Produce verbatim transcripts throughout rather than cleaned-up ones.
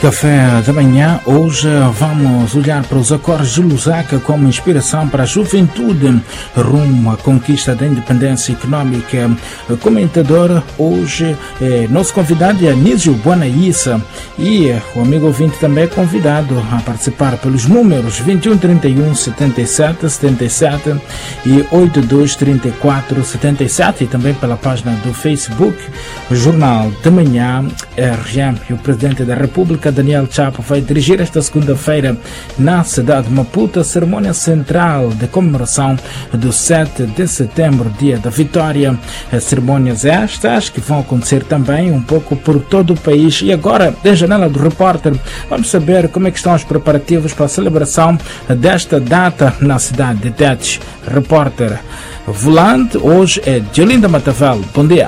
Café da manhã. Hoje vamos olhar para os acordos de Lusaka como inspiração para a juventude rumo à conquista da independência econômica. O comentador hoje é nosso convidado é Anísio Bonaissa e o amigo ouvinte também é convidado a participar pelos números vinte e um, trinta e um, setenta e sete, setenta e sete e oitenta e dois, trinta e quatro, setenta e sete e também pela página do Facebook, o Jornal da Manhã R M. E o Presidente da República, Daniel Chapo, vai dirigir esta segunda-feira na cidade de Maputo a cerimônia central de comemoração do sete de setembro, dia da vitória. As cerimônias estas que vão acontecer também um pouco por todo o país. E agora, da janela do repórter, vamos saber como é que estão os preparativos para a celebração desta data na cidade de Tete. Repórter volante hoje é Diolinda Matavel. Bom dia.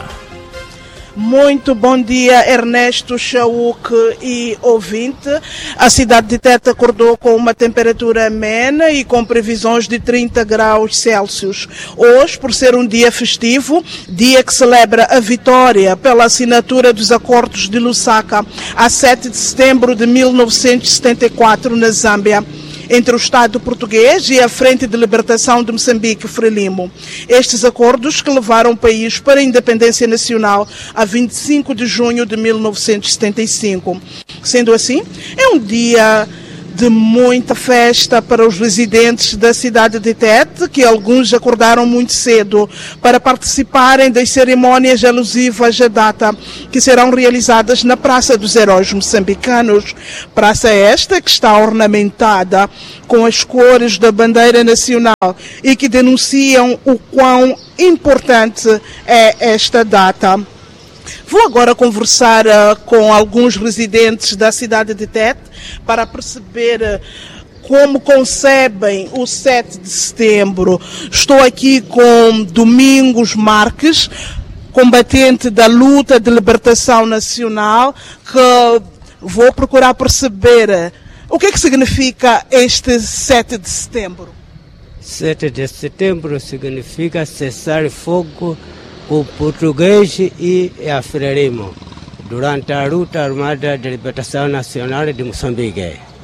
Muito bom dia, Ernesto Chauk e ouvinte. A cidade de Tete acordou com uma temperatura amena e com previsões de trinta graus Celsius. Hoje, por ser um dia festivo, dia que celebra a vitória pela assinatura dos acordos de Lusaka a sete de setembro de mil novecentos e setenta e quatro na Zâmbia, entre o Estado português e a Frente de Libertação de Moçambique, Frelimo. Estes acordos que levaram o país para a independência nacional a vinte e cinco de junho de mil novecentos e setenta e cinco. Sendo assim, é um dia de muita festa para os residentes da cidade de Tete, que alguns acordaram muito cedo para participarem das cerimônias alusivas à data, que serão realizadas na Praça dos Heróis Moçambicanos. Praça esta que está ornamentada com as cores da bandeira nacional e que denunciam o quão importante é esta data. Vou agora conversar uh, com alguns residentes da cidade de Tete para perceber uh, como concebem o sete de setembro. Estou aqui com Domingos Marques, combatente da luta de libertação nacional, que vou procurar perceber uh, o que é que significa este sete de setembro. sete de setembro significa cessar fogo o português e a Frelimo durante a luta armada de libertação nacional de Moçambique.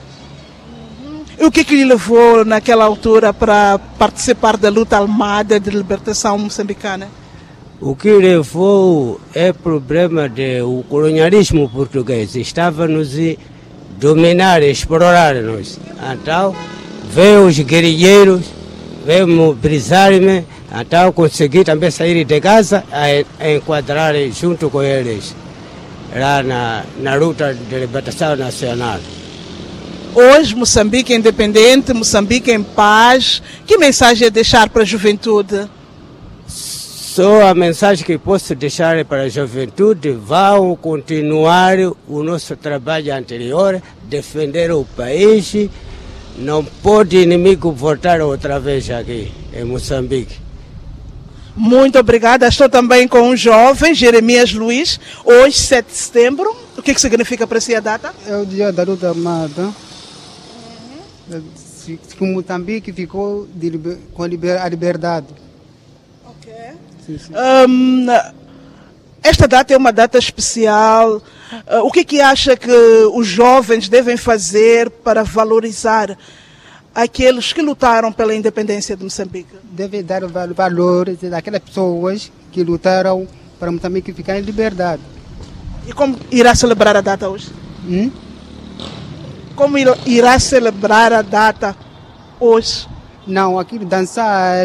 Uhum. E o que, que lhe levou naquela altura para participar da luta armada de libertação moçambicana? O que levou é o problema do colonialismo português. Estava nos dominar, explorar-nos. Então, veio os guerrilheiros, veio mobilizar-me. Então consegui também sair de casa a, a enquadrar junto com eles lá na, na luta de libertação nacional. Hoje Moçambique é independente, Moçambique é em paz. Que mensagem é deixar para a juventude? Só a mensagem que posso deixar para a juventude: vão continuar o nosso trabalho anterior, defender o país. Não pode inimigo voltar outra vez aqui em Moçambique. Muito obrigada. Estou também com um jovem, Jeremias Luiz. Hoje, sete de setembro. O que, que significa para si a data? É o dia da luta armada. Uhum. Como Moçambique ficou de liber... com a liberdade. Ok. Sim, sim. Um, esta data é uma data especial. Uh, o que, que acha que os jovens devem fazer para valorizar aqueles que lutaram pela independência de Moçambique? Deve dar valores àquelas pessoas que lutaram para Moçambique ficar em liberdade. E como irá celebrar a data hoje? Hum? Como irá celebrar a data hoje? Não, aqui dançar.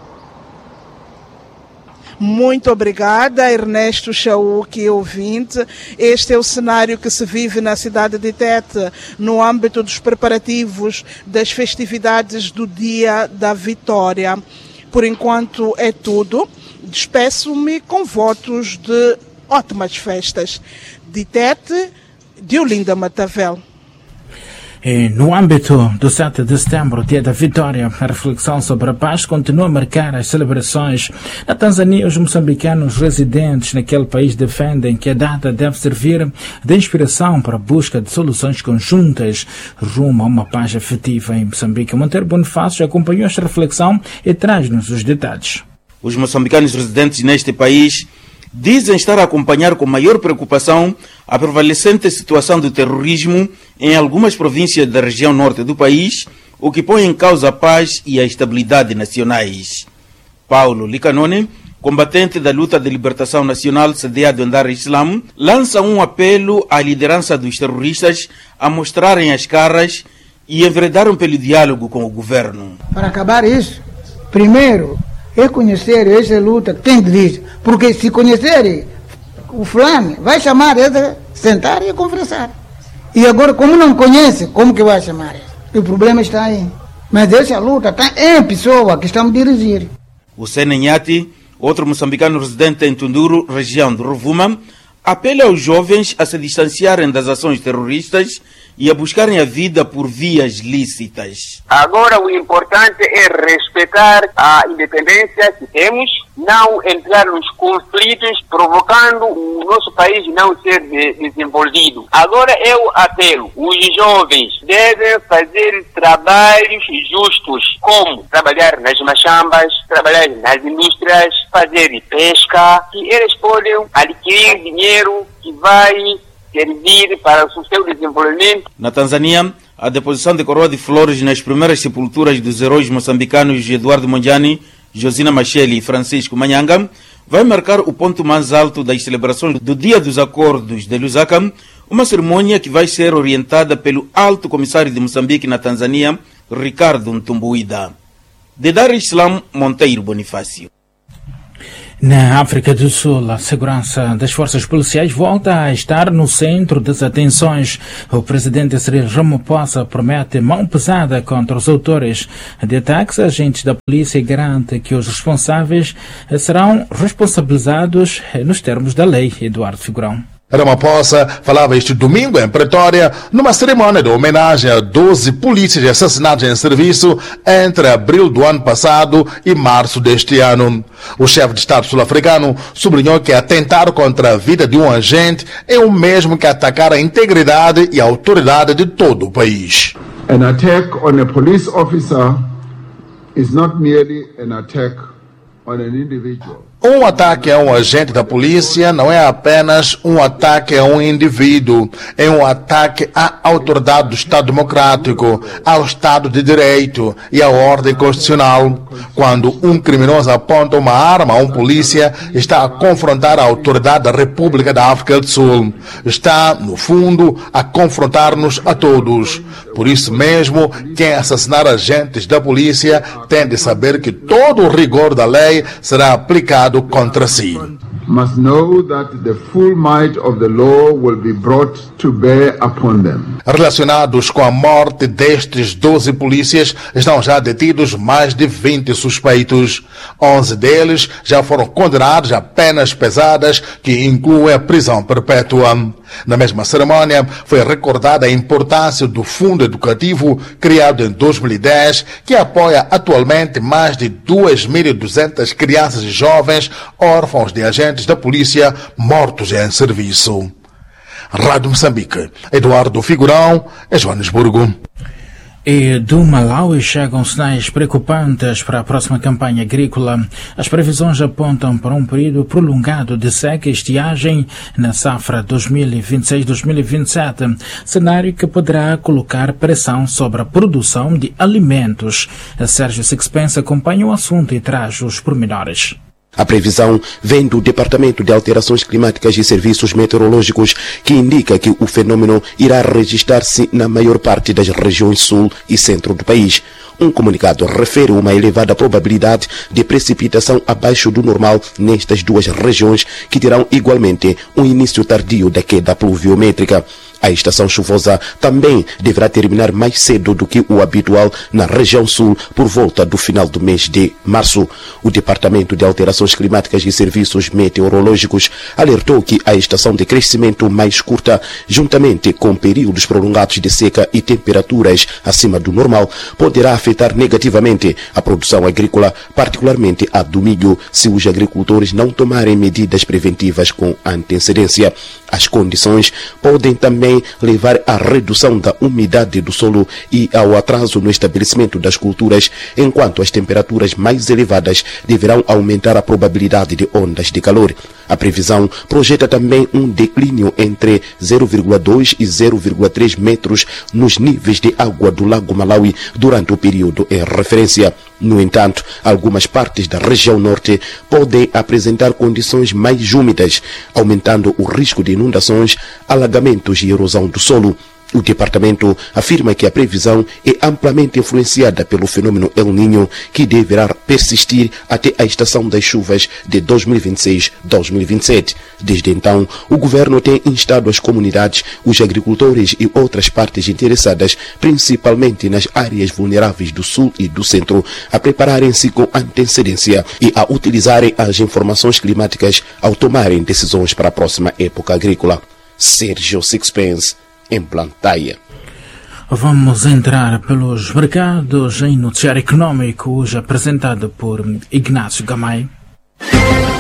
Muito obrigada, Ernesto Chauk, ouvinte. Este é o cenário que se vive na cidade de Tete, no âmbito dos preparativos das festividades do Dia da Vitória. Por enquanto é tudo. Despeço-me com votos de ótimas festas. De Tete, Diolinda Matavel. E no âmbito do sete de setembro, dia da vitória, a reflexão sobre a paz continua a marcar as celebrações. Na Tanzânia, os moçambicanos residentes naquele país defendem que a data deve servir de inspiração para a busca de soluções conjuntas rumo a uma paz efetiva em Moçambique. Monteiro Bonifácio acompanhou esta reflexão e traz-nos os detalhes. Os moçambicanos residentes neste país dizem estar a acompanhar com maior preocupação a prevalecente situação do terrorismo em algumas províncias da região norte do país, o que põe em causa a paz e a estabilidade nacionais. Paulo Licanone, combatente da luta de libertação nacional C D A do Andar Islam, lança um apelo à liderança dos terroristas a mostrarem as caras e enveredaram pelo diálogo com o governo. Para acabar isso, primeiro é conhecer essa luta que tem que dizer, porque se conhecerem o fulano, vai chamar ele a sentar e conversar. E agora, como não conhece, como que vai chamar ele? O problema está aí. Mas essa luta está em pessoa que estamos dirigir. O Senenhati, outro moçambicano residente em Tunduru, região de Rovuma, apela aos jovens a se distanciarem das ações terroristas e a buscarem a vida por vias lícitas. Agora o importante é respeitar a independência que temos, não entrar nos conflitos, provocando o nosso país não ser de, desenvolvido. Agora eu apelo, os jovens devem fazer trabalhos justos, como trabalhar nas machambas, trabalhar nas indústrias, fazer pesca, que eles podem adquirir dinheiro que vai servir para o seu desenvolvimento. Na Tanzânia, a deposição de coroa de flores nas primeiras sepulturas dos heróis moçambicanos Eduardo Mondlane, Josina Machel e Francisco Manyanga vai marcar o ponto mais alto das celebrações do Dia dos Acordos de Lusaka, uma cerimônia que vai ser orientada pelo Alto Comissário de Moçambique na Tanzânia, Ricardo Ntumbuida. De Dar es Salaam, Monteiro Bonifácio. Na África do Sul, a segurança das forças policiais volta a estar no centro das atenções. O presidente Cyril Ramaphosa promete mão pesada contra os autores de ataques. Agentes da polícia garante que os responsáveis serão responsabilizados nos termos da lei. Eduardo Figurão. Ramaphosa falava este domingo em Pretória numa cerimônia de homenagem a doze polícias assassinados em serviço entre abril do ano passado e março deste ano. O chefe de Estado sul-africano sublinhou que atentar contra a vida de um agente é o mesmo que atacar a integridade e a autoridade de todo o país. An attack on a police officer is not merely an attack on an individual. Um ataque a um agente da polícia não é apenas um ataque a um indivíduo, é um ataque à autoridade do Estado Democrático, ao Estado de Direito e à ordem constitucional. Quando um criminoso aponta uma arma a um polícia, está a confrontar a autoridade da República da África do Sul. Está, no fundo, a confrontar-nos a todos. Por isso mesmo, quem assassinar agentes da polícia tem de saber que todo o rigor da lei será aplicado contra si. Must know that the full might of the law will be brought to bear upon them. Relacionados com a morte destes doze polícias, estão já detidos mais de vinte suspeitos. onze deles já foram condenados a penas pesadas que incluem a prisão perpétua. Na mesma cerimônia, foi recordada a importância do Fundo Educativo, criado em dois mil e dez, que apoia atualmente mais de duas mil e duzentas crianças e jovens órfãos de agentes da polícia mortos em serviço. Rádio Moçambique, Eduardo Figurão, em Joanesburgo. E do Malawi chegam sinais preocupantes para a próxima campanha agrícola. As previsões apontam para um período prolongado de seca e estiagem na safra dois mil e vinte e seis dois mil e vinte e sete, cenário que poderá colocar pressão sobre a produção de alimentos. Sérgio Sixpence acompanha o assunto e traz os pormenores. A previsão vem do Departamento de Alterações Climáticas e Serviços Meteorológicos, que indica que o fenômeno irá registrar-se na maior parte das regiões sul e centro do país. Um comunicado refere uma elevada probabilidade de precipitação abaixo do normal nestas duas regiões, que terão igualmente um início tardio da queda pluviométrica. A estação chuvosa também deverá terminar mais cedo do que o habitual na região sul, por volta do final do mês de março. O Departamento de Alterações Climáticas e Serviços Meteorológicos alertou que a estação de crescimento mais curta, juntamente com períodos prolongados de seca e temperaturas acima do normal, poderá afetar negativamente a produção agrícola, particularmente a do milho, se os agricultores não tomarem medidas preventivas com antecedência. As condições podem também também levar à redução da umidade do solo e ao atraso no estabelecimento das culturas, enquanto as temperaturas mais elevadas deverão aumentar a probabilidade de ondas de calor. A previsão projeta também um declínio entre zero vírgula dois e zero vírgula três metros nos níveis de água do Lago Malawi durante o período em referência. No entanto, algumas partes da região norte podem apresentar condições mais úmidas, aumentando o risco de inundações, alagamentos e erosão do solo. O departamento afirma que a previsão é amplamente influenciada pelo fenômeno El Niño, que deverá persistir até a estação das chuvas de dois mil e vinte e seis a dois mil e vinte e sete. Desde então, o governo tem instado as comunidades, os agricultores e outras partes interessadas, principalmente nas áreas vulneráveis do sul e do centro, a prepararem-se com antecedência e a utilizarem as informações climáticas ao tomarem decisões para a próxima época agrícola. Sérgio Sixpence, em Blantyre. Vamos entrar pelos mercados em noticiário econômico, hoje apresentado por Ignácio Gamay.